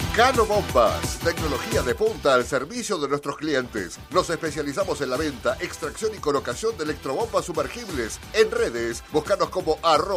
Cano Bombas, tecnología de punta al servicio de nuestros clientes. Nos especializamos en la venta, extracción y colocación de electrobombas sumergibles. En redes, búscanos como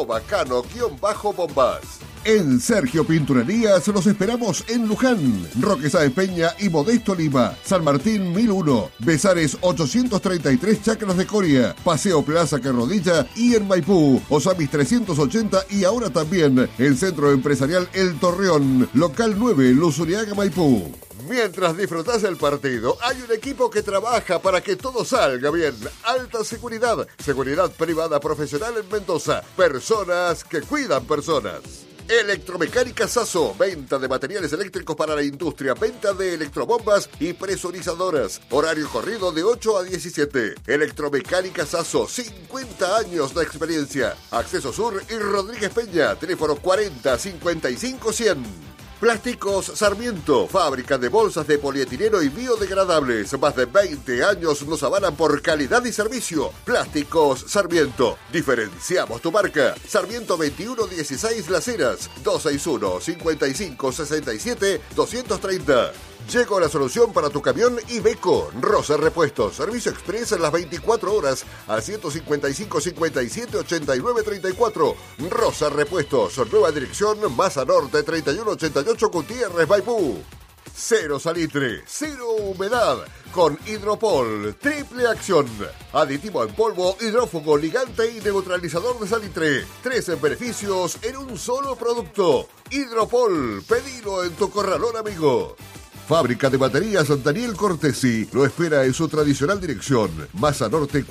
@cano_bombas. En Sergio Pinturerías los esperamos en Luján, Roque Sáenz Peña y Modesto Lima, San Martín 1001, Besares 833 Chacras de Coria, Paseo Plaza Carrodilla y en Maipú, Osamis 380 y ahora también el Centro Empresarial El Torreón, local 9, Luzuriaga, Maipú. Mientras disfrutás del partido, hay un equipo que trabaja para que todo salga bien. Alta seguridad, seguridad privada profesional en Mendoza, personas que cuidan personas. Electromecánica Sasso, venta de materiales eléctricos para la industria, venta de electrobombas y presurizadoras. Horario corrido de 8 a 17. Electromecánica Sasso, 50 años de experiencia. Acceso Sur y Rodríguez Peña, teléfono 40 55 100. Plásticos Sarmiento, fábrica de bolsas de polietileno y biodegradables. Más de 20 años nos avalan por calidad y servicio. Plásticos Sarmiento. Diferenciamos tu marca. Sarmiento 2116 Las Heras, 261 55 67 230. Llegó la solución para tu camión Iveco. Rosa Repuestos. Servicio express en las 24 horas al 155 57 89 34. Rosa Repuestos. Nueva dirección Maza Norte 3188 Gutiérrez, Maipú. Cero salitre, cero humedad. Con Hidropol, triple acción. Aditivo en polvo, hidrófugo, ligante y neutralizador de salitre. 3 beneficios en un solo producto. Hidropol, pedilo en tu corralón amigo. Fábrica de baterías Daniel Cortesi lo espera en su tradicional dirección. Maza Norte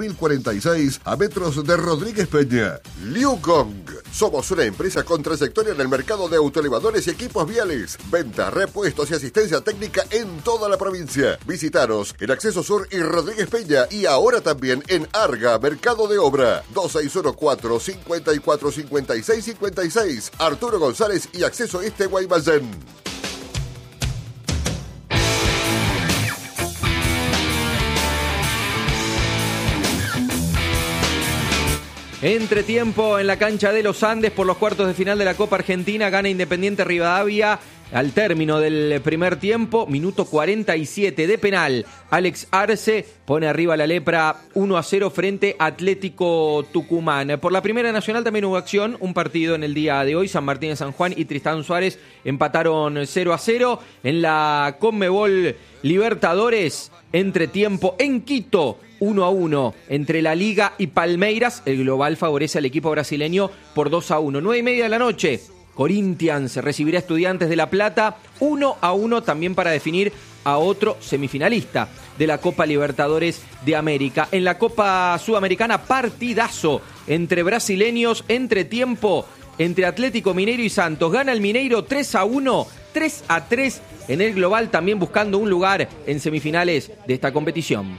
4046 a metros de Rodríguez Peña. Liu Gong. Somos una empresa con trayectoria en el mercado de autoelevadores y equipos viales. Venta, repuestos y asistencia técnica en toda la provincia. Visítanos en Acceso Sur y Rodríguez Peña y ahora también en Arga, Mercado de Obra. 2614 54 56 56. Arturo González y Acceso Este Guaymallén. Entretiempo en la cancha de los Andes por los cuartos de final de la Copa Argentina. Gana Independiente Rivadavia al término del primer tiempo, minuto 47 de penal. Alex Arce pone arriba a la Lepra 1-0 frente a Atlético Tucumán. Por la Primera Nacional también hubo acción, un partido en el día de hoy. San Martín de San Juan y Tristán Suárez empataron 0-0. En la Conmebol Libertadores, entretiempo en Quito, 1-1 entre la Liga y Palmeiras. El global favorece al equipo brasileño por 2-1. 9:30 de la noche, Corinthians recibirá a Estudiantes de La Plata, 1-1 también para definir a otro semifinalista de la Copa Libertadores de América. En la Copa Sudamericana, partidazo entre brasileños, entretiempo entre Atlético Mineiro y Santos. Gana el Mineiro 3-1, 3-3 en el global, también buscando un lugar en semifinales de esta competición.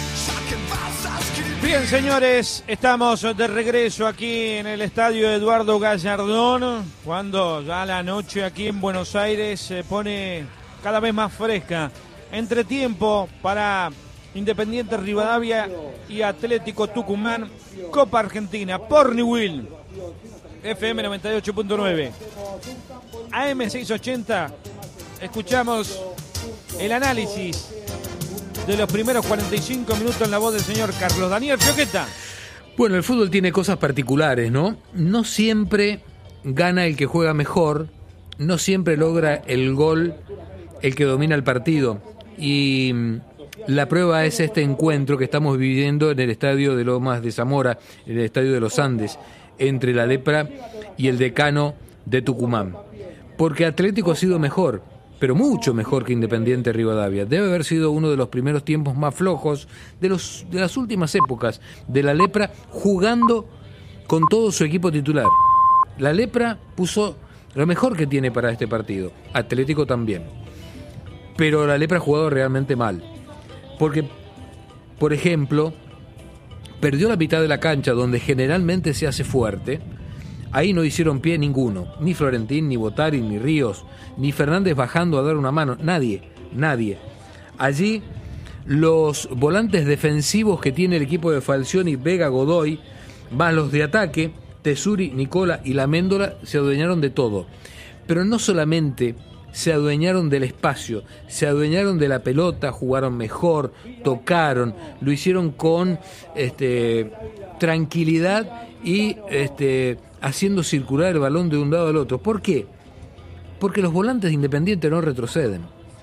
Bien, señores, estamos de regreso aquí en el estadio Eduardo Gallardón, cuando ya la noche aquí en Buenos Aires se pone cada vez más fresca. Entretiempo para Independiente Rivadavia y Atlético Tucumán, Copa Argentina, por Newell, FM 98.9, AM 680. Escuchamos el análisis de los primeros 45 minutos en la voz del señor Carlos Daniel Fioqueta. Bueno, el fútbol tiene cosas particulares, ¿no? No siempre gana el que juega mejor, no siempre logra el gol el que domina el partido. Y la prueba es este encuentro que estamos viviendo en el estadio de Lomas de Zamora, en el estadio de los Andes, entre la Lepra y el Decano de Tucumán. Porque Atlético ha sido mejor, pero mucho mejor que Independiente Rivadavia. Debe haber sido uno de los primeros tiempos más flojos de las últimas épocas de la Lepra, jugando con todo su equipo titular. La Lepra puso lo mejor que tiene para este partido, Atlético también. Pero la Lepra ha jugado realmente mal. Porque, por ejemplo, perdió la mitad de la cancha donde generalmente se hace fuerte. Ahí no hicieron pie ninguno, ni Florentín, ni Botari, ni Ríos, ni Fernández bajando a dar una mano, nadie. Allí los volantes defensivos que tiene el equipo de Falcioni, Vega, Godoy, más los de ataque, Tesuri, Nicola y La Méndola, se adueñaron de todo. Pero no solamente se adueñaron del espacio, se adueñaron de la pelota, jugaron mejor, tocaron, lo hicieron con tranquilidad y haciendo circular el balón de un lado al otro. ¿Por qué? Porque los volantes de Independiente no retroceden.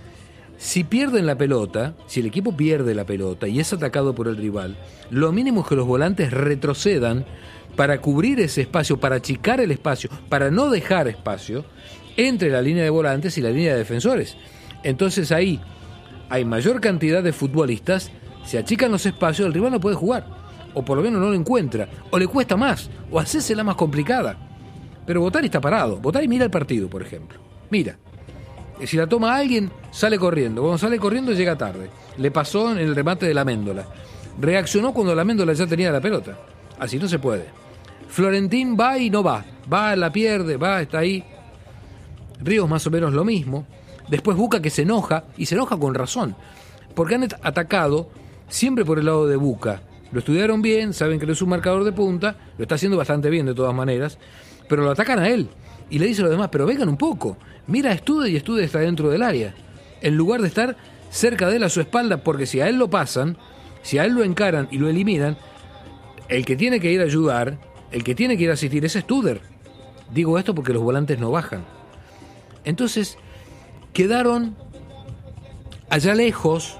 Si pierden la pelota, si el equipo pierde la pelota y es atacado por el rival, lo mínimo es que los volantes retrocedan para cubrir ese espacio, para achicar el espacio, para no dejar espacio entre la línea de volantes y la línea de defensores. Entonces ahí hay mayor cantidad de futbolistas, se achican los espacios, el rival no puede jugar, o por lo menos no lo encuentra, o le cuesta más, o hacérsela más complicada. Pero Botari está parado, Botari mira el partido, por ejemplo, mira. Si la toma alguien, sale corriendo. Cuando sale corriendo llega tarde. Le pasó en el remate de la Amendola. Reaccionó cuando la Amendola ya tenía la pelota. Así no se puede. Florentín va y no va. Va, la pierde, va, está ahí. Ríos más o menos lo mismo. Después Buca, que se enoja, y se enoja con razón. Porque han atacado siempre por el lado de Buca. Lo estudiaron bien, saben que no es un marcador de punta, lo está haciendo bastante bien de todas maneras, pero lo atacan a él. Y le dice a los demás, pero vengan un poco. Mira a Stude y Stude está dentro del área. En lugar de estar cerca de él a su espalda, porque si a él lo pasan, si a él lo encaran y lo eliminan, el que tiene que ir a ayudar, el que tiene que ir a asistir es Studer. Digo esto porque los volantes no bajan. Entonces, quedaron allá lejos,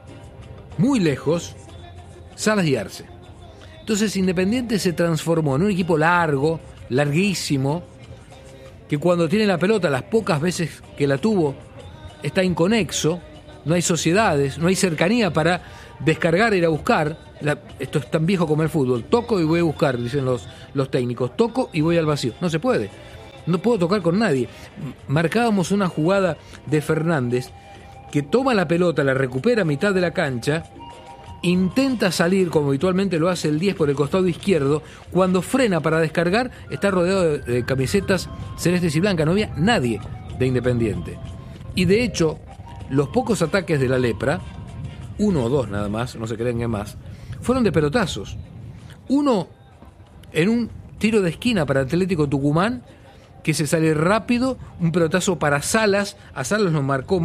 muy lejos, Salas y Arce. Entonces Independiente se transformó en un equipo largo, larguísimo, que cuando tiene la pelota, las pocas veces que la tuvo, está inconexo, no hay sociedades, no hay cercanía para descargar e ir a buscar. Esto es tan viejo como el fútbol. Toco y voy a buscar, dicen los técnicos. Toco y voy al vacío. No se puede. No puedo tocar con nadie. Marcábamos una jugada de Fernández que toma la pelota, la recupera a mitad de la cancha, intenta salir, como habitualmente lo hace el 10 por el costado izquierdo. Cuando frena para descargar, está rodeado de camisetas celestes y blancas. No había nadie de Independiente. Y de hecho, los pocos ataques de la Lepra, uno o dos nada más, no se creen que más, fueron de pelotazos. Uno en un tiro de esquina para Atlético Tucumán, que se sale rápido, un pelotazo para Salas. A Salas nos marcó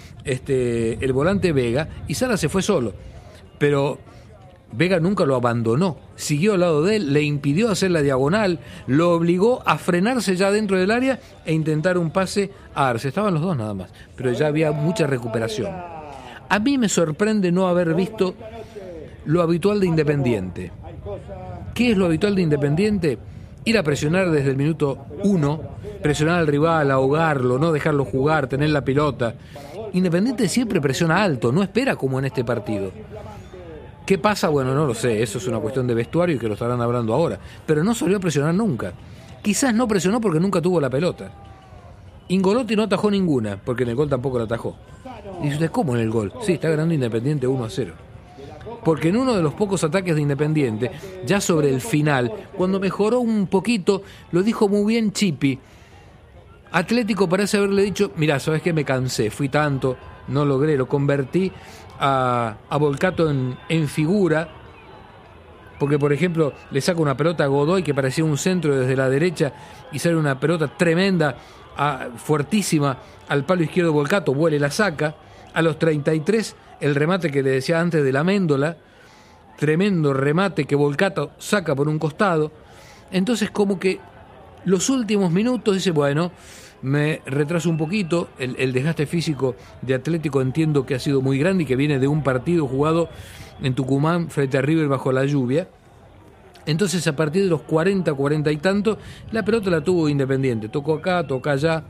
el volante Vega, y Salas se fue solo. Pero Vega nunca lo abandonó, siguió al lado de él, le impidió hacer la diagonal, lo obligó a frenarse ya dentro del área e intentar un pase a Arce. Estaban los dos nada más, pero ya había mucha recuperación. A mí me sorprende no haber visto lo habitual de Independiente. ¿Qué es lo habitual de Independiente? Ir a presionar desde el minuto 1, presionar al rival, ahogarlo, no dejarlo jugar, tener la pelota. Independiente siempre presiona alto, no espera como en este partido. ¿Qué pasa? Bueno, no lo sé, eso es una cuestión de vestuario y que lo estarán hablando ahora. Pero no solió presionar nunca. Quizás no presionó porque nunca tuvo la pelota. Ingolotti no atajó ninguna, porque en el gol tampoco la atajó. Y dice usted, ¿cómo en el gol? Sí, está ganando Independiente 1-0. Porque en uno de los pocos ataques de Independiente, ya sobre el final, cuando mejoró un poquito, lo dijo muy bien Chipi. Atlético parece haberle dicho, mirá, ¿sabes qué? Me cansé, fui tanto, no logré, lo convertí a Volcato en figura, porque por ejemplo le saca una pelota a Godoy que parecía un centro desde la derecha y sale una pelota tremenda, fuertísima al palo izquierdo. Volcato vuela y la saca. A los 33 el remate que le decía antes de la Amendola, tremendo remate que Volcato saca por un costado. Entonces como que los últimos minutos dice, bueno, me retraso un poquito, el desgaste físico de Atlético entiendo que ha sido muy grande y que viene de un partido jugado en Tucumán frente a River bajo la lluvia. Entonces a partir de los 40 y tanto, la pelota la tuvo Independiente, tocó acá, tocó allá,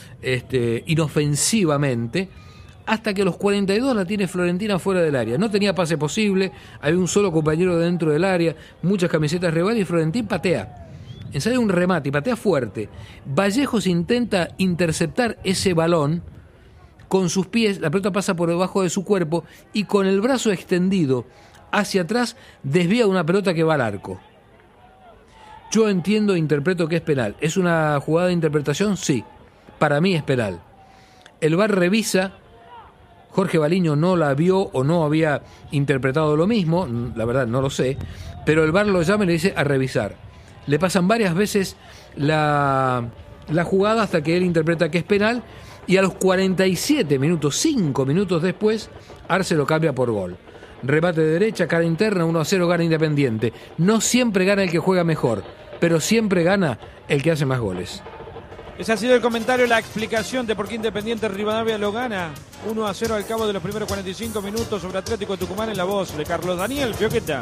inofensivamente, hasta que a los 42 la tiene Florentina fuera del área. No tenía pase posible, había un solo compañero dentro del área, muchas camisetas rivales y Florentín patea. Ensaya un remate y patea fuerte. Vallejos intenta interceptar ese balón con sus pies, la pelota pasa por debajo de su cuerpo y con el brazo extendido hacia atrás desvía una pelota que va al arco. Yo entiendo e interpreto que es penal. ¿Es una jugada de interpretación? Sí. Para mí es penal. El VAR revisa. Jorge Baliño no la vio o no había interpretado lo mismo, la verdad no lo sé, pero el VAR lo llama y le dice a revisar. Le pasan varias veces la la jugada hasta que él interpreta que es penal y a los 47 minutos, 5 minutos después, Arce lo cambia por gol. Remate de derecha, cara interna, 1-0 gana Independiente. No siempre gana el que juega mejor, pero siempre gana el que hace más goles. Ese ha sido el comentario, la explicación de por qué Independiente Rivadavia lo gana 1-0 al cabo de los primeros 45 minutos sobre Atlético de Tucumán, en la voz de Carlos Daniel Fioqueta.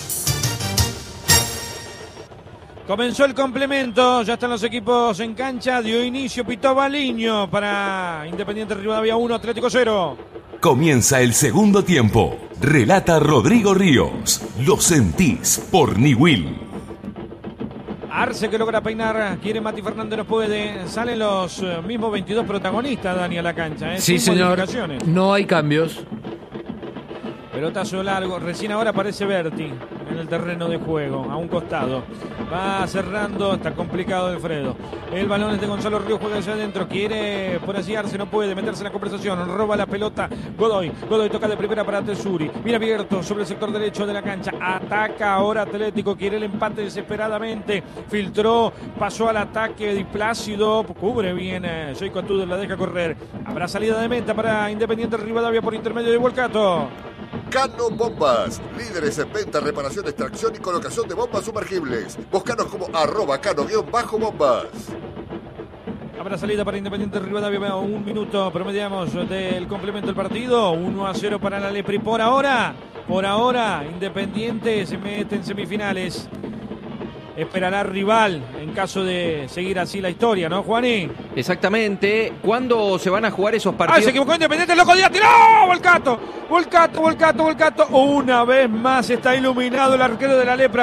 Comenzó el complemento, ya están los equipos en cancha, dio inicio Pito Baliño para Independiente Rivadavia 1, Atlético 0. Comienza el segundo tiempo. Relata Rodrigo Ríos. Lo sentís por Niwil. Arce que logra peinar, quiere Mati Fernández, no puede. Salen los mismos 22 protagonistas, Dani, a la cancha. Sí, señor. No hay cambios. Pelotazo largo, recién ahora aparece Berti en el terreno de juego, a un costado. Va cerrando, está complicado Alfredo. El balón es de Gonzalo Ríos, juega hacia adentro, quiere por allí Arce, no puede meterse en la conversación, roba la pelota Godoy toca de primera para Tesuri, mira abierto sobre el sector derecho de la cancha, ataca ahora Atlético, quiere el empate desesperadamente, filtró, pasó al ataque Di Plácido, cubre bien Jacob Tudor, la deja correr, habrá salida de meta para Independiente Rivadavia por intermedio de Volcato. Cano Bombas, líderes en venta, reparación, extracción y colocación de bombas sumergibles. Búscanos como @cano_bombas. Habrá salida para Independiente Rivadavia, un minuto promediamos del complemento del partido, 1-0 para la Lepri por ahora, Independiente se mete en semifinales. Esperará rival en caso de seguir así la historia, ¿no, Juaní? Exactamente. ¿Cuándo se van a jugar esos partidos? Se equivocó Independiente, loco Díaz, tiró, Volcato. Una vez más está iluminado el arquero de la Lepra,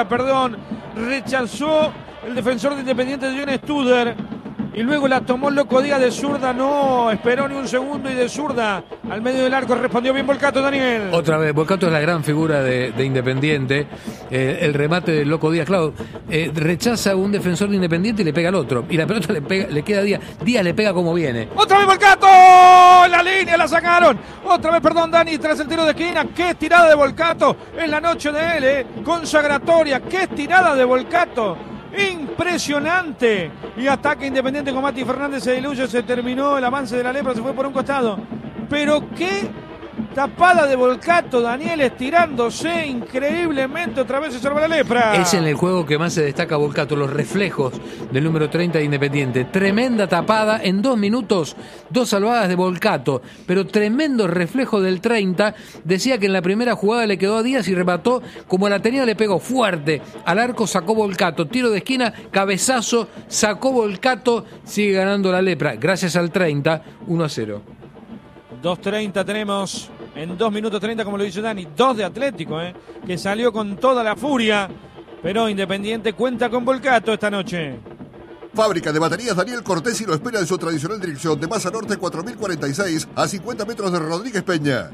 rechazó el defensor de Independiente, John Studer. Y luego la tomó Loco Díaz de zurda, no esperó ni un segundo y de zurda al medio del arco respondió bien Volcato, Daniel. Otra vez, Volcato es la gran figura de Independiente. El remate del Loco Díaz, claro, rechaza a un defensor de Independiente y le pega al otro. Y la pelota le queda a Díaz. Díaz le pega como viene. ¡Otra vez Volcato! La línea la sacaron. Otra vez, Dani, tras el tiro de esquina. ¡Qué estirada de Volcato! Es la noche de él, consagratoria. ¡Qué estirada de Volcato! Impresionante. Y ataque Independiente con Mati Fernández, se diluye, se terminó el avance de la Lepra, se fue por un costado. Pero qué tapada de Volcato, Daniel, estirándose increíblemente, otra vez se salva la Lepra. Es en el juego que más se destaca Volcato, los reflejos del número 30 de Independiente. Tremenda tapada en 2 minutos, 2 salvadas de Volcato, pero tremendo reflejo del 30. Decía que en la primera jugada le quedó a Díaz y remató como la tenía, le pegó fuerte al arco, sacó Volcato, tiro de esquina, cabezazo, sacó Volcato, sigue ganando la Lepra, gracias al 30, 1-0. 2:30 tenemos en 2 minutos 30, como lo dice Dani, 2 de Atlético, que salió con toda la furia, pero Independiente cuenta con Volcato esta noche. Fábrica de baterías Daniel Cortesi lo espera en su tradicional dirección de Maza Norte 4046 a 50 metros de Rodríguez Peña.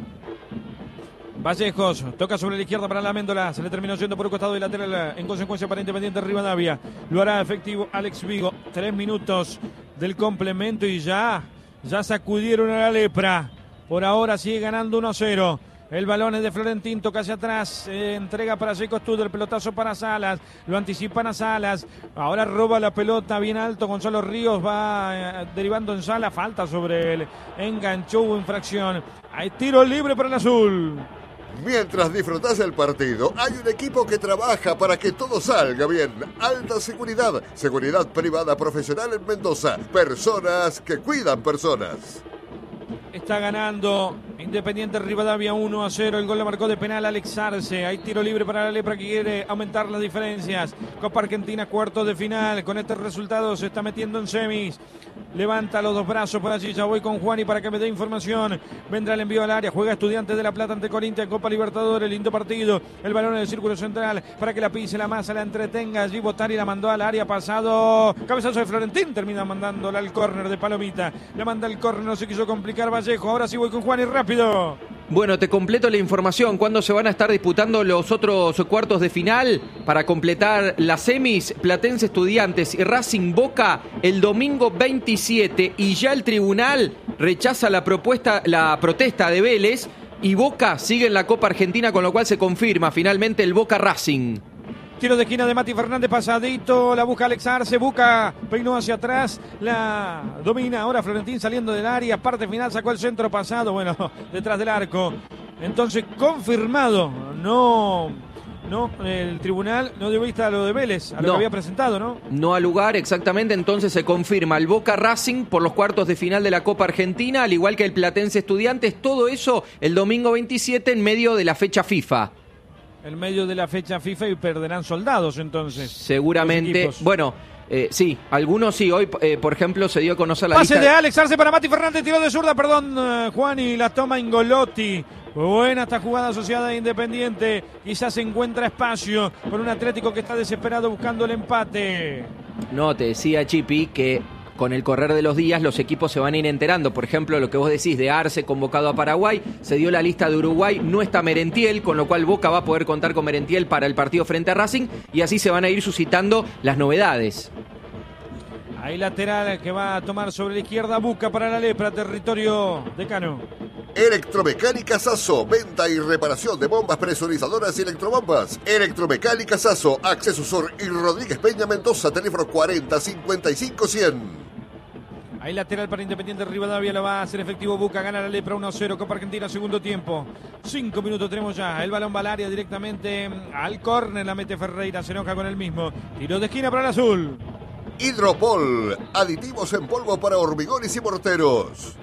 Vallejos, toca sobre la izquierda para la Méndola, se le terminó yendo por un costado y lateral en consecuencia para Independiente Rivadavia. Lo hará efectivo Alex Vigo. 3 minutos del complemento y ya sacudieron a la Lepra. Por ahora sigue ganando 1-0. El balón es de Florentín, toca hacia atrás, entrega para Jacob Tudor, pelotazo para Salas, lo anticipan a Salas, ahora roba la pelota bien alto, Gonzalo Ríos va derivando en Salas, falta sobre él, enganchó, hubo infracción, hay tiro libre para el azul. Mientras disfrutás el partido, hay un equipo que trabaja para que todo salga bien. Alta Seguridad, seguridad privada profesional en Mendoza, personas que cuidan personas. Está ganando Independiente Rivadavia 1-0. El gol lo marcó de penal Alex Arce. Hay tiro libre para la Lepra que quiere aumentar las diferencias. Copa Argentina, cuartos de final. Con este resultado se está metiendo en semis. Levanta los 2 brazos por allí. Ya voy con Juani para que me dé información. Vendrá el envío al área. Juega Estudiantes de La Plata ante Corinthians. Copa Libertadores. Lindo partido. El balón en el círculo central para que la pise la masa, la entretenga. Allí Botari la mandó al área. Pasado. Cabezazo de Florentín. Termina mandándola al córner de Palomita. Le manda el córner. No se quiso complicar Vallejo. Ahora sí voy con Juani rápido. Bueno, te completo la información. ¿Cuándo se van a estar disputando los otros cuartos de final? Para completar las semis, Platense Estudiantes y Racing Boca el domingo 27. Y ya el tribunal rechaza la protesta de Vélez y Boca sigue en la Copa Argentina, con lo cual se confirma finalmente el Boca Racing. tiro de esquina de Mati Fernández, pasadito, la busca Alex Arce, busca, peinó hacia atrás, la domina ahora Florentín saliendo del área, parte final, sacó el centro pasado, bueno, detrás del arco. Entonces, confirmado, no, el tribunal no dio vista a lo de Vélez, a lo que había presentado, ¿no? No al lugar, exactamente. Entonces se confirma el Boca Racing por los cuartos de final de la Copa Argentina, al igual que el Platense Estudiantes. Todo eso el domingo 27 en medio de la fecha FIFA. En medio de la fecha FIFA y perderán soldados, entonces. Seguramente. Bueno, sí, algunos sí. Hoy, por ejemplo, se dio a conocer la lista. Pase de Alex Arce para Mati Fernández, tiro de zurda, Juan, y la toma Ingolotti. Buena esta jugada asociada a Independiente. Quizás encuentra espacio con un Atlético que está desesperado buscando el empate. No, te decía Chipi que con el correr de los días los equipos se van a ir enterando. Por ejemplo, lo que vos decís de Arce convocado a Paraguay, se dio la lista de Uruguay, no está Merentiel, con lo cual Boca va a poder contar con Merentiel para el partido frente a Racing, y así se van a ir suscitando las novedades. Ahí lateral que va a tomar sobre la izquierda, busca para la Lepra, territorio decano. Electromecánica Sasso, venta y reparación de bombas presurizadoras y electrobombas. Electromecánica Sasso, Acceso Sur y Rodríguez Peña Mendoza, teléfono 40 55 100. Ahí lateral para Independiente Rivadavia, lo va a hacer efectivo Boca, gana la Lepra 1-0, Copa Argentina, segundo tiempo. 5 minutos tenemos ya, el balón va al área directamente al córner, la mete Ferreira, se enoja con el mismo. Tiro de esquina para el azul. Hidropol, aditivos en polvo para hormigones y morteros.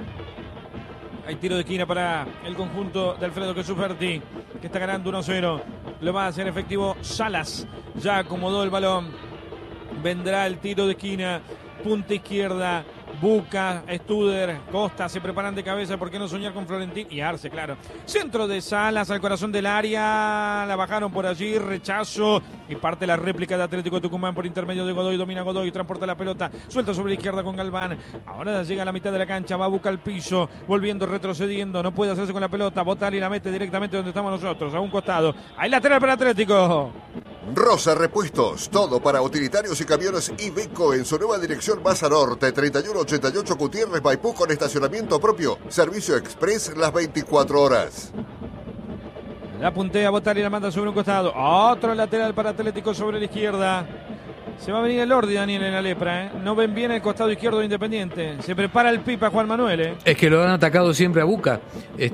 Hay tiro de esquina para el conjunto de Alfredo Jesús Berti, que está ganando 1-0. Lo va a hacer efectivo Salas. Ya acomodó el balón. Vendrá el tiro de esquina. Punta izquierda. Buca, Studer, Costa se preparan de cabeza. ¿Por qué no soñar con Florentín? Y Arce, claro. Centro de Salas al corazón del área. La bajaron por allí. Rechazo. Y parte la réplica de Atlético Tucumán por intermedio de Godoy. Domina Godoy. Transporta la pelota. Suelta sobre la izquierda con Galván. Ahora llega a la mitad de la cancha. Va a buscar el piso. Volviendo, retrocediendo. No puede hacerse con la pelota. Botali la mete directamente donde estamos nosotros. A un costado. Hay lateral para Atlético. Rosa Repuestos, todo para utilitarios y camiones Iveco en su nueva dirección más a norte, 3188 Gutiérrez Maipú con estacionamiento propio, servicio express las 24 horas. La puntea Botali, la manda sobre un costado, otro lateral para Atlético sobre la izquierda. Se va a venir el Ordi, Daniel, en la Lepra, ¿eh? No ven bien el costado izquierdo de Independiente. Se prepara el Pipa Juan Manuel, ¿eh? Es que lo han atacado siempre a Buca.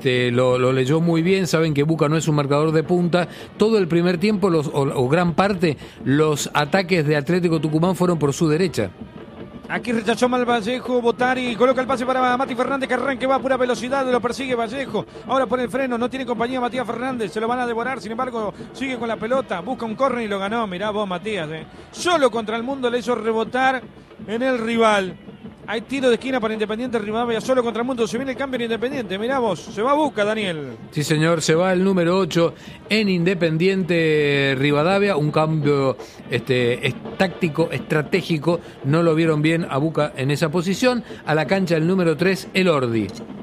Lo leyó muy bien. Saben que Buca no es un marcador de punta. Todo el primer tiempo, o gran parte, los ataques de Atlético Tucumán fueron por su derecha. Aquí rechazó mal Vallejo, Botari, coloca el pase para Mati Fernández, que arranque, va a pura velocidad, lo persigue Vallejo, ahora pone el freno, no tiene compañía Matías Fernández, se lo van a devorar, sin embargo, sigue con la pelota, busca un córner y lo ganó, mirá vos Matías, solo contra el mundo le hizo rebotar en el rival. Hay tiro de esquina para Independiente Rivadavia, solo contra el mundo, se viene el cambio en Independiente, mirá vos, se va a Buca, Daniel. Sí señor, se va el número 8 en Independiente Rivadavia, un cambio táctico, estratégico, no lo vieron bien a Buca en esa posición, a la cancha el número 3, el Ordi.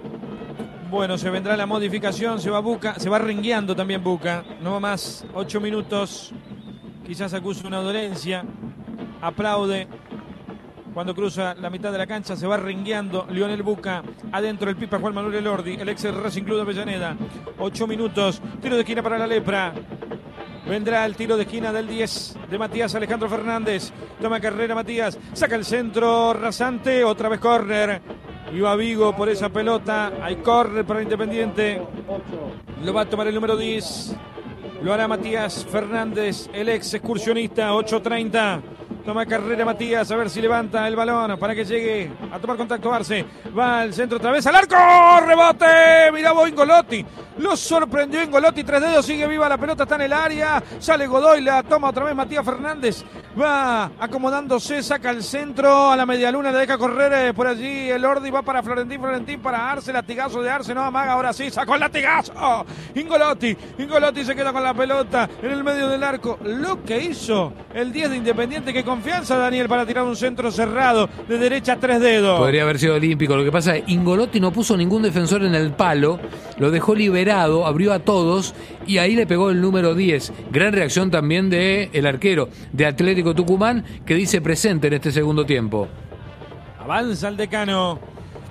Bueno, se vendrá la modificación, se va Buca, se va rengueando también Buca, no más, 8 minutos, quizás acusa una dolencia, aplaude. Cuando cruza la mitad de la cancha se va rengueando Lionel Buca. Adentro el Pipa Juan Manuel Elordi, el ex Racing Club de Avellaneda. 8 minutos. Tiro de esquina para la Lepra. Vendrá el tiro de esquina del 10 de Matías Alejandro Fernández. Toma carrera Matías. Saca el centro rasante. Otra vez córner. Iba Vigo por esa pelota. Hay córner para Independiente. Lo va a tomar el número 10. Lo hará Matías Fernández, el ex excursionista. 8:30. Toma carrera Matías, a ver si levanta el balón para que llegue a tomar contacto Arce. Va al centro otra vez, al arco, rebote, mirá vos Ingolotti. Lo sorprendió Ingolotti, 3 dedos, sigue viva la pelota, está en el área. Sale Godoy, la toma otra vez Matías Fernández. Va acomodándose, saca el centro a la medialuna, le deja correr por allí. El Ordi va para Florentín para Arce, latigazo de Arce, no amaga, ahora sí, sacó el latigazo. Ingolotti se queda con la pelota en el medio del arco. Lo que hizo el 10 de Independiente, que confianza Daniel para tirar un centro cerrado de derecha a 3 dedos. Podría haber sido olímpico. Lo que pasa es que Ingolotti no puso ningún defensor en el palo, lo dejó liberado, abrió a todos y ahí le pegó el número 10. Gran reacción también de el arquero de Atlético Tucumán, que dice presente en este segundo tiempo. Avanza el decano.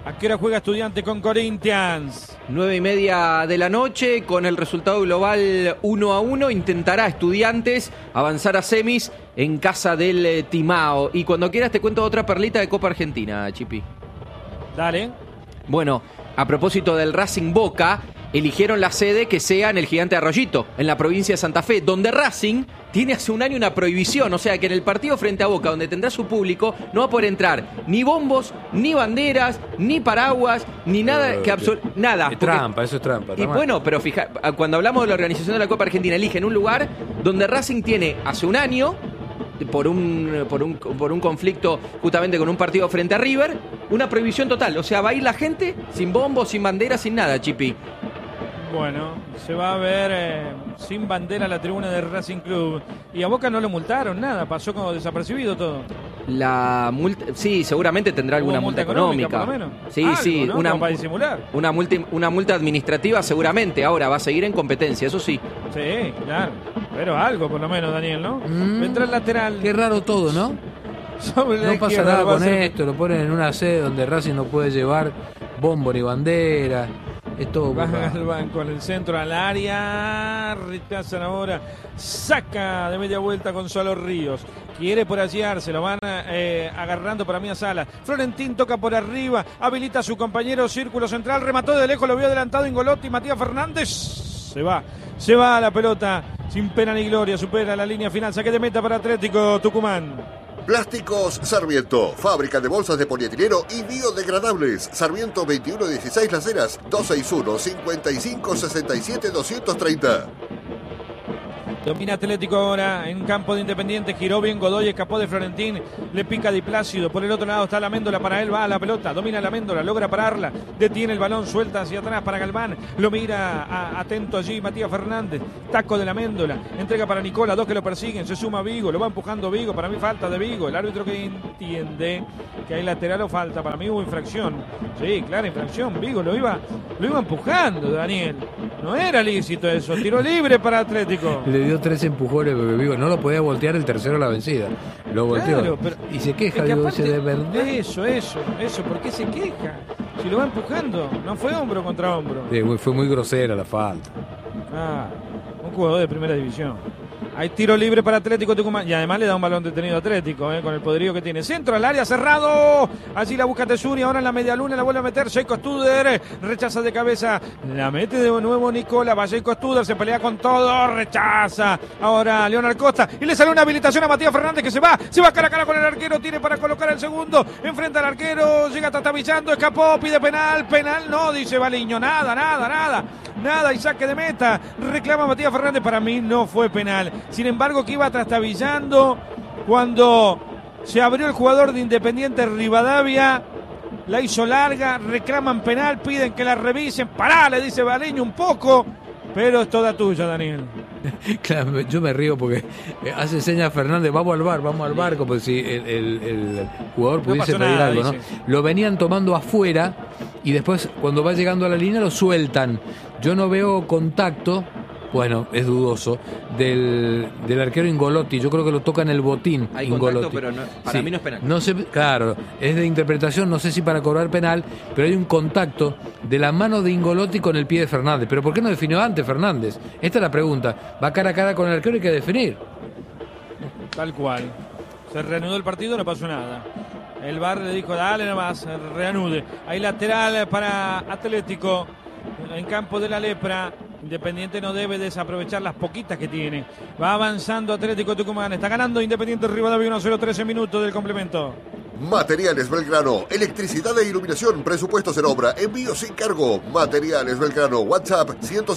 ¿A qué hora juega Estudiante con Corinthians? 9:30 de la noche, con el resultado global 1-1, intentará Estudiantes avanzar a semis en casa del Timao. Y cuando quieras te cuento otra perlita de Copa Argentina, Chipi. Dale. Bueno, a propósito del Racing Boca, eligieron la sede que sea en el Gigante Arroyito, en la provincia de Santa Fe, donde Racing tiene hace un año una prohibición, o sea que en el partido frente a Boca, donde tendrá su público, no va a poder entrar ni bombos, ni banderas, ni paraguas, ni nada nada. Es trampa, eso es trampa. Y bueno, pero fija, cuando hablamos de la organización de la Copa Argentina, eligen un lugar donde Racing tiene hace un año, por un conflicto justamente con un partido frente a River, una prohibición total. O sea, va a ir la gente sin bombos, sin banderas, sin nada, Chipi. Bueno, se va a ver sin bandera la tribuna de Racing Club. Y a Boca no lo multaron, nada, pasó como desapercibido todo. La multa, sí, seguramente tendrá alguna multa económica. Por lo menos. Sí, Algo, sí, ¿no? Como para disimular. Una multa administrativa seguramente. Ahora va a seguir en competencia, eso sí. Sí, claro. Pero algo por lo menos, Daniel, ¿no? Entra el lateral. Qué raro todo, ¿no? No pasa nada con esto, lo ponen en una sede donde Racing no puede llevar bombo ni bandera. Es todo baja al banco, en el centro al área, rechazan ahora, saca de media vuelta Gonzalo Ríos, quiere por allí Arce, lo van agarrando para Mía Sala. Florentín toca por arriba, habilita a su compañero, círculo central, remató de lejos, lo vio adelantado Ingolotti, Matías Fernández, se va a la pelota, sin pena ni gloria, supera la línea final, saque de meta para Atlético Tucumán. Plásticos Sarmiento, fábrica de bolsas de polietileno y biodegradables. Sarmiento 2116 Las Heras, 261-5567-230. Domina Atlético ahora en campo de Independiente, giró bien Godoy, escapó de Florentín, le pica Di Plácido, por el otro lado está la Méndola, para él va a la pelota, domina la Méndola, logra pararla, detiene el balón, suelta hacia atrás para Galván, lo mira atento allí Matías Fernández, taco de la Méndola, entrega para Nicola, dos que lo persiguen, se suma Vigo, lo va empujando Vigo, para mí falta de Vigo, el árbitro que entiende que hay lateral o falta, para mí hubo infracción, sí, clara infracción, Vigo lo iba empujando, Daniel, no era lícito eso, tiro libre para Atlético. Le dio 3 empujones porque Vigo no lo podía voltear, el tercero la vencida. Lo volteó. Claro, y se queja, es que digo, aparte, de verdad. Eso, ¿por qué se queja? Si lo va empujando, no fue hombro contra hombro. Sí, fue muy grosera la falta. Un jugador de primera división. Hay tiro libre para Atlético Tucumán. Y además le da un balón detenido a Atlético, con el poderío que tiene. Centro al área, cerrado. Allí la busca Tesuri. Ahora en la media luna la vuelve a meter Sheiko Studer. Rechaza de cabeza. La mete de nuevo Nicola. Va Sheiko Studer. Se pelea con todo. Rechaza. Ahora Leonard Costa. Y le sale una habilitación a Matías Fernández que se va. Se va cara a cara con el arquero. Tiene para colocar el segundo. Enfrenta al arquero. Llega tatabillando. Escapó. Pide penal. Penal no, dice Baliño. Nada. Y saque de meta. Reclama Matías Fernández. Para mí no fue penal. Sin embargo, que iba trastabillando cuando se abrió el jugador de Independiente Rivadavia, la hizo larga, reclaman penal, piden que la revisen. Pará, le dice Baleño un poco, pero es toda tuya, Daniel. Claro, yo me río porque hace señas Fernández, vamos al bar, como si el jugador pudiese pedir algo, ¿no? Lo venían tomando afuera y después cuando va llegando a la línea lo sueltan. Yo no veo contacto. Bueno, es dudoso, del arquero Ingolotti. Yo creo que lo toca en el botín. Hay Ingolotti. Contacto, pero para mí no es penal. No sé, claro, es de interpretación, no sé si para cobrar penal, pero hay un contacto de la mano de Ingolotti con el pie de Fernández. ¿Pero por qué no definió antes Fernández? Esta es la pregunta. Va cara a cara con el arquero y hay que definir. Tal cual. Se reanudó el partido, no pasó nada. El VAR le dijo, dale nomás, reanude. Hay lateral para Atlético en campo de la Lepra. Independiente no debe desaprovechar las poquitas que tiene. Va avanzando Atlético Tucumán. Está ganando Independiente Rivadavia 1-0, 13 minutos del complemento. Materiales Belgrano, electricidad e iluminación, presupuestos en obra, envío sin cargo. Materiales Belgrano, WhatsApp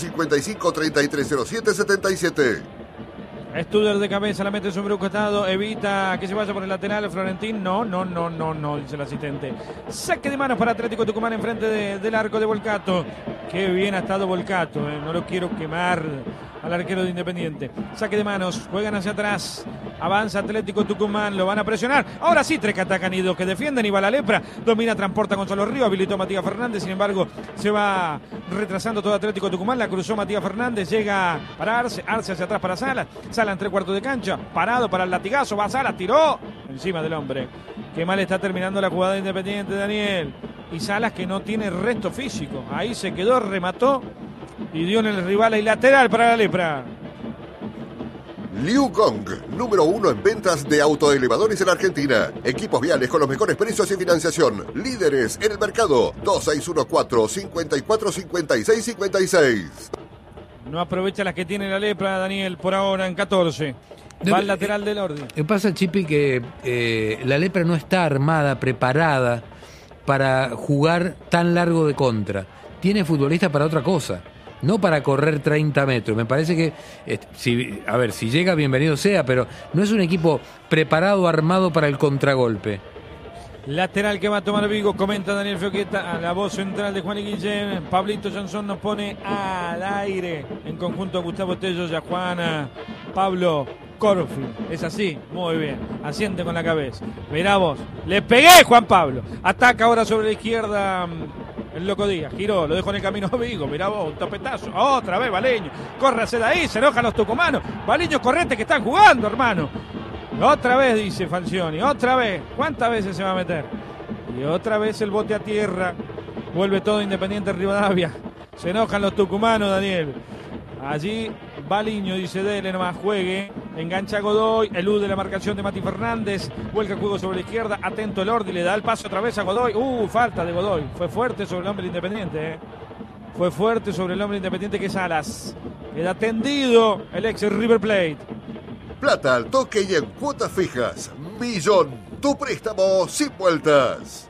155-3307-77. Studer de cabeza, la mete sobre un costado, evita que se vaya por el lateral. Florentín, no, dice el asistente. Saque de manos para Atlético Tucumán enfrente del arco de Volcato. Qué bien ha estado Volcato, no lo quiero quemar al arquero de Independiente. Saque de manos, juegan hacia atrás, avanza Atlético Tucumán, lo van a presionar. Ahora sí, tres que atacan y dos que defienden. Y va la Lepra, domina, transporta Gonzalo Río, habilitó a Matías Fernández. Sin embargo, se va retrasando todo Atlético Tucumán, la cruzó Matías Fernández, llega para Arce hacia atrás para Sala en 3/4 de cancha, parado para el latigazo, va Sala, tiró encima del hombre. Qué mal está terminando la jugada de Independiente, Daniel. y Salas que no tiene resto físico. Ahí se quedó, remató y dio en el rival y lateral para la Lepra. Liu Gong, número 1 en ventas de autoelevadores en Argentina. Equipos viales con los mejores precios y financiación. Líderes en el mercado. 2614-545656. No aprovecha las que tiene la Lepra, Daniel, por ahora en 14. Va al lateral del orden. Lo que pasa, Chipi, que la Lepra no está armada, preparada para jugar tan largo de contra. Tiene futbolistas para otra cosa, no para correr 30 metros. Me parece que, si llega, bienvenido sea, pero no es un equipo preparado, armado para el contragolpe. Lateral que va a tomar Vigo, comenta Daniel Fioqueta, a la voz central de Juan y Guillén. Pablito Jansson nos pone al aire en conjunto a Gustavo Tello y a Juana Pablo Corfield. Es así, muy bien, asiente con la cabeza. Mirá vos, le pegué, Juan Pablo. Ataca ahora sobre la izquierda el Loco Díaz, giró, lo dejó en el camino a Vigo. Mirá vos, un topetazo, otra vez Baleño. Córrase de ahí, se enojan los tucumanos. Baleño, correte que están jugando, hermano. Otra vez, dice Falcioni, otra vez. ¿Cuántas veces se va a meter? Y otra vez el bote a tierra. Vuelve todo Independiente Rivadavia. Se enojan los tucumanos, Daniel. Allí Baliño dice, dele nomás, juegue. Engancha a Godoy, elude la marcación de Mati Fernández. Vuelca el juego sobre la izquierda. Atento el Ordi, le da el paso otra vez a Godoy. Falta de Godoy. Fue fuerte sobre el hombre Independiente, Fue fuerte sobre el hombre Independiente que es Salas. Queda tendido el ex River Plate. Plata al toque y en cuotas fijas. Millón, tu préstamo sin vueltas.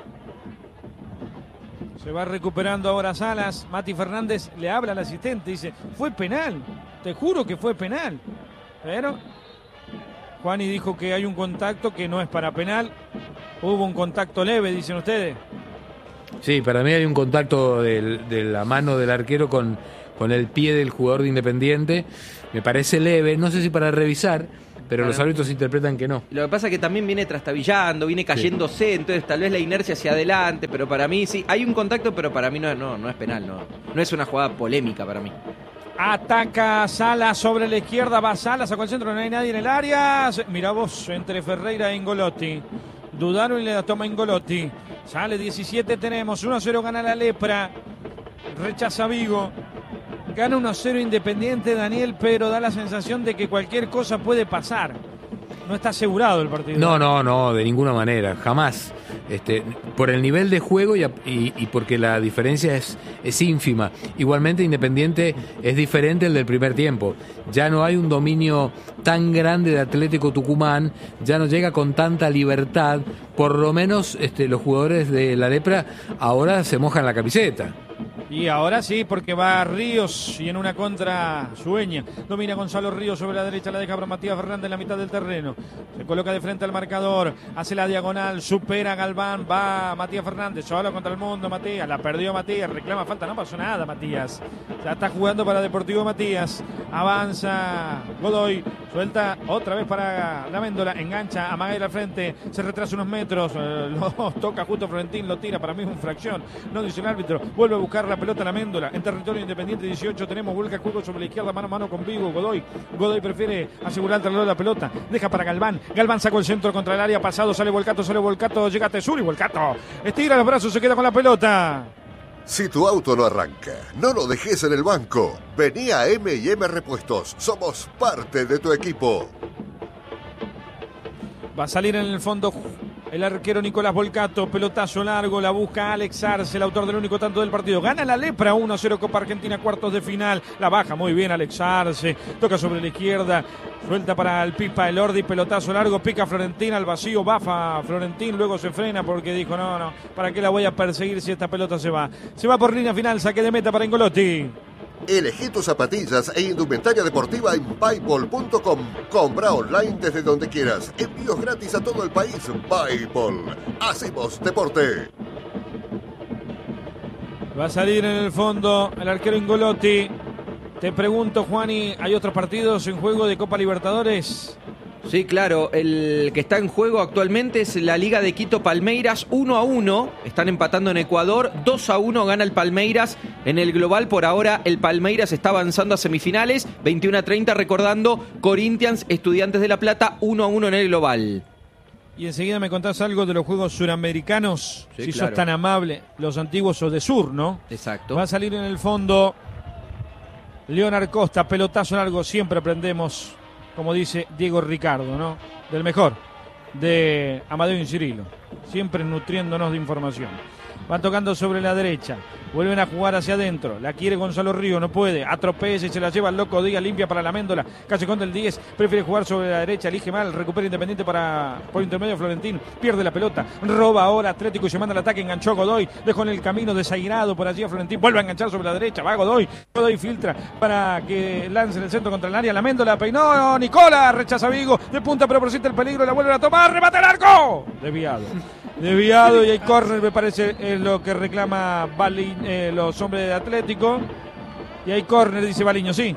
Se va recuperando ahora Salas. Mati Fernández le habla al asistente. Dice, fue penal. Te juro que fue penal. Pero Juani dijo que hay un contacto que no es para penal. Hubo un contacto leve, dicen ustedes. Sí, para mí hay un contacto de la mano del arquero con el pie del jugador de Independiente. Me parece leve, no sé si para revisar, pero los árbitros interpretan que no. Lo que pasa es que también viene trastabillando, viene cayéndose, entonces tal vez la inercia hacia adelante, pero para mí sí, hay un contacto, pero para mí no es penal, no es una jugada polémica para mí. Ataca Salas sobre la izquierda, va Salas, sacó el centro, no hay nadie en el área. Mirá vos, entre Ferreira e Ingolotti. Dudaron y le la toma Ingolotti. Sale 17, tenemos 1-0, gana la Lepra. Rechaza Vigo. Gana 1-0 Independiente, Daniel, pero da la sensación de que cualquier cosa puede pasar. No está asegurado el partido. No, de ninguna manera, jamás. Por el nivel de juego y porque la diferencia es ínfima. Igualmente Independiente es diferente al del primer tiempo. Ya no hay un dominio tan grande de Atlético Tucumán, ya no llega con tanta libertad. Por lo menos los jugadores de la Lepra ahora se mojan la camiseta. Y ahora sí, porque va Ríos y en una contra Sueña. Domina Gonzalo Ríos sobre la derecha, la deja para Matías Fernández en la mitad del terreno. Se coloca de frente al marcador, hace la diagonal, supera a Galván, va Matías Fernández, solo contra el mundo Matías, la perdió Matías, reclama falta, no pasó nada Matías. Ya está jugando para Deportivo Matías, avanza Godoy, suelta otra vez para la Méndola, engancha a Maguire al frente, se retrasa unos metros, lo toca justo Florentín, lo tira, para mí es una fracción, no dice el árbitro, vuelve a buscar la pelota a la Méndola, en territorio Independiente 18 tenemos, vuelca el juego sobre la izquierda, mano a mano con Vigo, Godoy prefiere asegurar el traslado de la pelota, deja para Galván sacó el centro contra el área, pasado, sale Volcato, llega Tesuri, Volcato, estira los brazos, se queda con la pelota. Si tu auto no arranca, no lo dejes en el banco. Vení a M&M Repuestos, somos parte de tu equipo. Va a salir en el fondo el arquero Nicolás Volcato, pelotazo largo, la busca Alex Arce, el autor del único tanto del partido. Gana la Lepra 1-0 Copa Argentina, cuartos de final. La baja muy bien Alex Arce, toca sobre la izquierda, suelta para el Pipa Elordi, pelotazo largo, pica Florentín al vacío, bafa Florentín, luego se frena porque dijo no, ¿para qué la voy a perseguir si esta pelota se va? Se va por línea final, saque de meta para Ingolotti. Elegí tus zapatillas e indumentaria deportiva en Payball.com. Compra online desde donde quieras. Envíos gratis a todo el país. Payball. Hacemos deporte. Va a salir en el fondo el arquero Ingolotti. Te pregunto, Juani, ¿hay otros partidos en juego de Copa Libertadores? Sí, claro, el que está en juego actualmente es la Liga de Quito Palmeiras, 1-1, están empatando en Ecuador, 2-1 gana el Palmeiras en el global, por ahora el Palmeiras está avanzando a semifinales, 21-30 recordando, Corinthians, Estudiantes de La Plata, 1-1 en el global. Y enseguida me contás algo de los Juegos Suramericanos, Sí, si claro. sos tan amable, los antiguos o de sur, ¿no? Exacto. Va a salir en el fondo Leonard Costa, pelotazo largo, siempre aprendemos, como dice Diego Ricardo, ¿no? Del mejor, de Amadeo Incirilo, siempre nutriéndonos de información. Van tocando sobre la derecha, vuelven a jugar hacia adentro, la quiere Gonzalo Río, no puede, atropella y se la lleva el loco Díaz, limpia para la Méndola, Callejón del 10, prefiere jugar sobre la derecha, elige mal, recupera Independiente por intermedio Florentín, pierde la pelota, roba ahora Atlético y se manda al ataque, enganchó Godoy, dejó en el camino desairado por allí a Florentín, vuelve a enganchar sobre la derecha, va Godoy filtra para que lance en el centro contra el área, la Méndola peinó, Nicola, rechaza Vigo, de punta pero presenta el peligro, la vuelve a tomar, remate al arco, desviado y hay córner, me parece, es lo que reclama los hombres de Atlético. Y hay córner, dice Baliño, sí.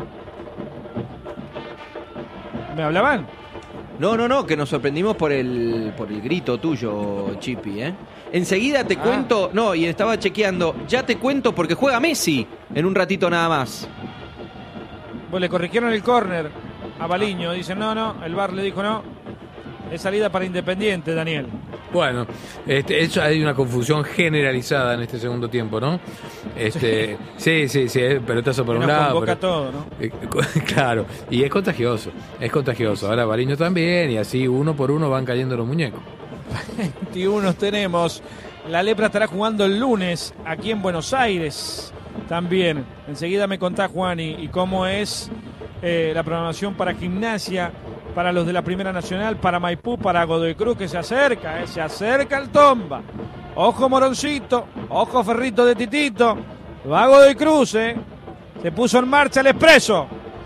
¿Me hablaban? No, que nos sorprendimos por el grito tuyo, Chipi, ¿eh? Enseguida te cuento, no, y estaba chequeando, ya te cuento porque juega Messi en un ratito nada más. Pues le corrigieron el córner a Baliño, dicen no, el VAR le dijo no. Es salida para Independiente, Daniel. Bueno, eso hay una confusión generalizada en este segundo tiempo, ¿no? Sí, pelotazo por un lado. Convoca todo, ¿no? Claro, y es contagioso. Ahora Baliño también, y así uno por uno van cayendo los muñecos. 21 tenemos. La Lepra estará jugando el lunes aquí en Buenos Aires también. Enseguida me contás, Juan, y cómo es la programación para Gimnasia, para los de la Primera Nacional, para Maipú, para Godoy Cruz, que se acerca el Tomba. Ojo Moroncito, ojo Ferrito de Titito. Va Godoy Cruz, se puso en marcha el Expreso.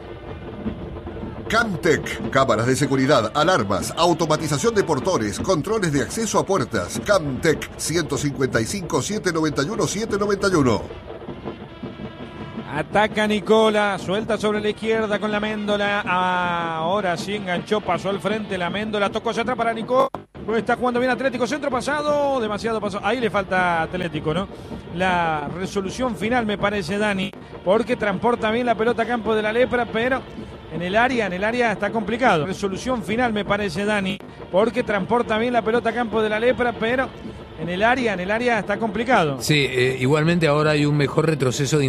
Camtec, cámaras de seguridad, alarmas, automatización de portones, controles de acceso a puertas. Camtec, 155-791-791. Ataca Nicola, suelta sobre la izquierda con la Méndola. Ahora sí enganchó, pasó al frente la Méndola, tocó hacia atrás para Nicola. Está jugando bien Atlético, centro pasado, demasiado pasado. Ahí le falta Atlético, ¿no? La resolución final me parece, Dani, porque transporta bien la pelota a campo de la Lepra, pero en el área está complicado. Resolución final me parece, Dani, porque transporta bien la pelota a campo de la Lepra, pero en el área está complicado. Sí, igualmente ahora hay un mejor retroceso de